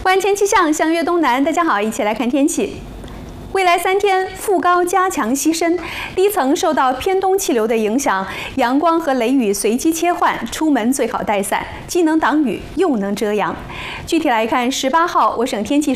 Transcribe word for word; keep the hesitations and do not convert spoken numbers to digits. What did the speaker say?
观天气象，相约东南。大家好，一起来看天气。未来三天，副高加强西伸，低层受到偏东气流的影响，阳光和雷雨随机切换，出门最好带伞，既能挡雨又能遮阳。具体来看，十八号我省天气